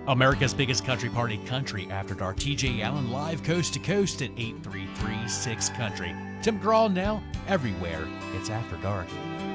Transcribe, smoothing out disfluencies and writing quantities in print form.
America's biggest country party, Country After Dark. TJ Allen live coast to coast at 833-6 Country. Tim McGraw now everywhere. It's After Dark.